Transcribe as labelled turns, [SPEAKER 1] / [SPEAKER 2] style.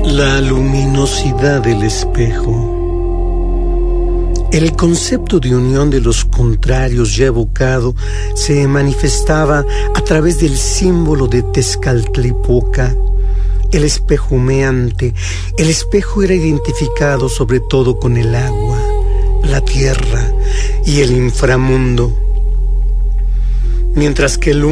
[SPEAKER 1] La luminosidad del espejo. El concepto de unión de los contrarios ya evocado se manifestaba a través del símbolo de Tezcatlipoca, el espejo humeante. El espejo era identificado sobre todo con el agua, la tierra y el inframundo, mientras que el